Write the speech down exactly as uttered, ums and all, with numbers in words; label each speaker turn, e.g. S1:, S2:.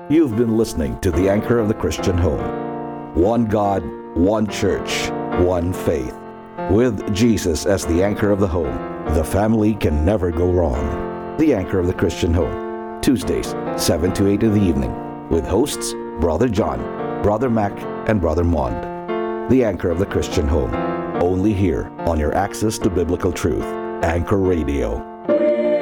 S1: You've been listening to the Anchor of the Christian Home. One God, one church, one faith. With Jesus as the anchor of the home, the family can never go wrong. The Anchor of the Christian Home, Tuesdays, seven to eight in the evening, with hosts Brother John, Brother Mac, and Brother Mond. The Anchor of the Christian Home, only here on your access to biblical truth, Anchor Radio.